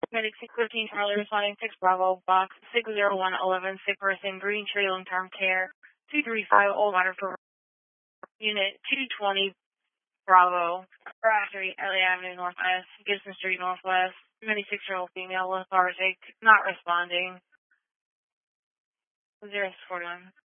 Medic 615 Charlie responding 6 Bravo, box 60111, sick person, Green Tree long-term care, 235 Old Water for unit 220 Bravo, Brasserie, LA Avenue Northwest, Gibson Street Northwest, 96-year-old female, lethargic, not responding, 041.